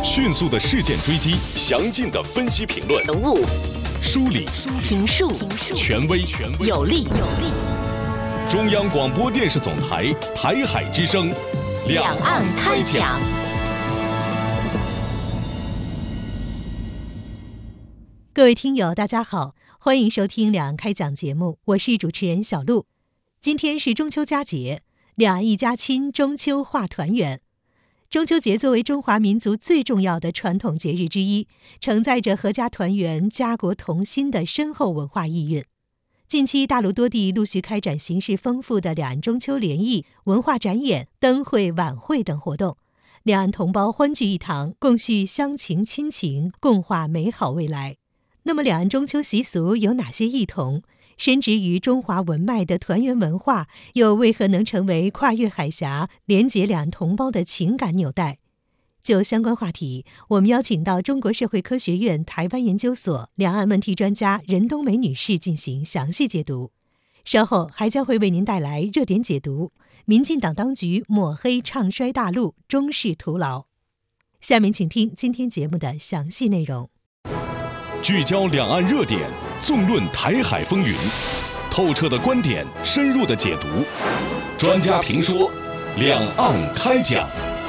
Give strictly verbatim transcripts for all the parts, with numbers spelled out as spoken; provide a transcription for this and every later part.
迅速的事件追击，详尽的分析评论， 人物梳理评述， 权威权威有力有力。 中央广播电视总台台海之声， 两岸开讲。 各位听友，大家好，欢迎收听两岸开讲节目，我是主持人小璐。今天是中秋佳节，两岸一家亲，中秋话团圆。中秋节作为中华民族最重要的传统节日之一，承载着阖家团圆、家国同心的深厚文化意蕴。近期大陆多地陆续开展形式丰富的两岸中秋联谊、文化展演、灯会、晚会等活动，两岸同胞欢聚一堂，共叙乡情亲情，共话美好未来。那么两岸中秋习俗有哪些异同？深植于中华文脉的团圆文化，又为何能成为跨越海峡、连结两岸同胞的情感纽带？就相关话题，我们邀请到中国社会科学院台湾研究所两岸问题专家任冬梅女士进行详细解读。稍后还将会为您带来热点解读：民进党当局抹黑唱衰大陆，中视徒劳。下面请听今天节目的详细内容。 聚焦两岸热点，纵论台海风云，透彻的观点，深入的解读，专家评说，两岸开讲。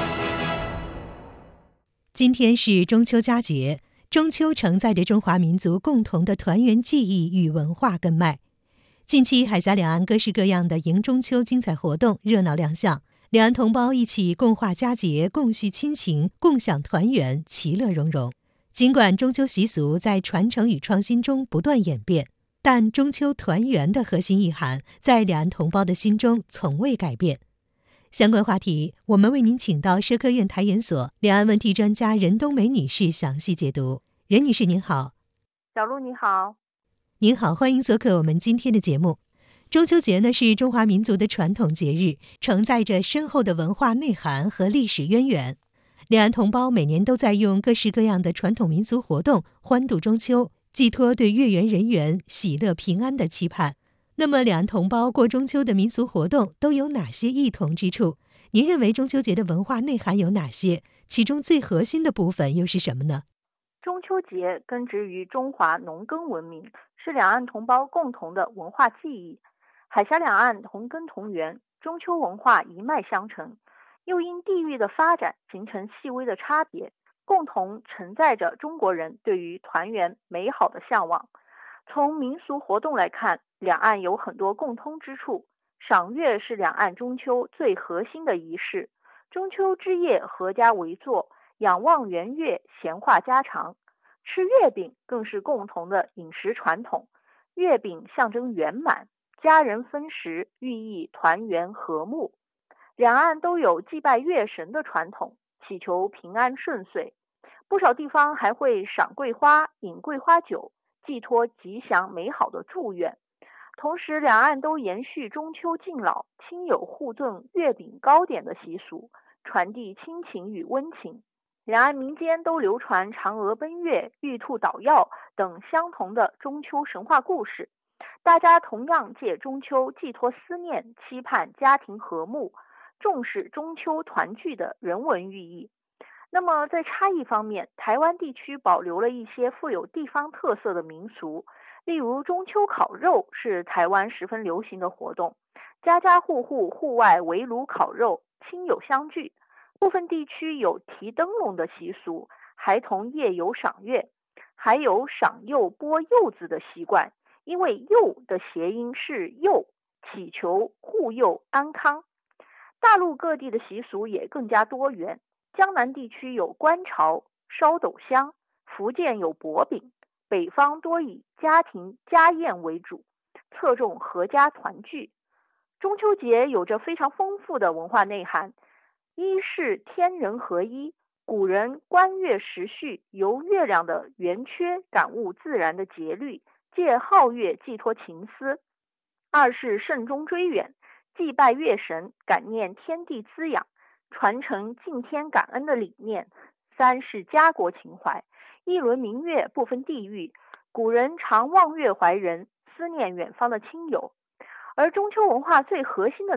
今天是中秋佳节，中秋承载着中华民族共同的团圆记忆与文化根脉。近期海峡两岸各式各样的迎中秋精彩活动热闹亮相，两岸同胞一起共话佳节，共叙亲情，共享团圆，其乐融融。尽管中秋习俗在传承与创新中不断演变，但中秋团圆的核心意涵在两岸同胞的心中从未改变。相关话题，我们为您请到社科院台研所两岸问题专家任冬梅女士详细解读。任女士您好。 小璐你好。 您好，欢迎做客我们今天的节目。中秋节呢是中华民族的传统节日，承载着深厚的文化内涵和历史渊源。两岸同胞每年都在用各式各样的传统民俗活动欢度中秋，寄托对月圆人圆、喜乐平安的期盼。那么两岸同胞过中秋的民俗活动都有哪些异同之处？您认为中秋节的文化内涵有哪些？其中最核心的部分又是什么呢？ 中秋节根植于中华农耕文明，是两岸同胞共同的文化记忆。海峡两岸同根同源，中秋文化一脉相承，又因地域的发展形成细微的差别，共同承载着中国人对于团圆美好的向往。从民俗活动来看，两岸有很多共通之处。赏月是两岸中秋最核心的仪式，中秋之夜阖家围坐，仰望圆月，闲话家常。吃月饼更是共同的饮食传统，月饼象征圆满，家人分食寓意团圆和睦。两岸都有祭拜月神的传统，祈求平安顺遂。不少地方还会赏桂花、饮桂花酒，寄托吉祥美好的祝愿。同时，两岸都延续中秋敬老、亲友互赠月饼糕点的习俗，传递亲情与温情。两岸民间都流传嫦娥奔月、玉兔捣药等相同的中秋神话故事，大家同样借中秋寄托思念，期盼家庭和睦，重视中秋团聚的人文寓意。那么在差异方面，台湾地区保留了一些富有地方特色的民俗，例如中秋烤肉是台湾十分流行的活动，家家户户户外围炉烤肉，亲友相聚。部分地区有提灯笼的习俗，孩童夜游赏月，还有赏柚剥柚子的习惯，因为柚的谐音是佑，祈求护佑安康。大陆各地的习俗也更加多元，江南地区有观潮、烧斗香，福建有薄饼，北方多以家庭家宴为主，侧重阖家团聚。中秋节有着非常丰富的文化内涵，一是天人合一，古人观月时序，由月亮的圆缺感悟自然的节律，借皓月寄托情思；二是慎终追远，祭拜月神，感念天地滋养，传承敬天感恩的理念；三是家国情怀，一轮明月不分地域，古人常望月怀人，思念远方的亲友。而中秋文化最核心的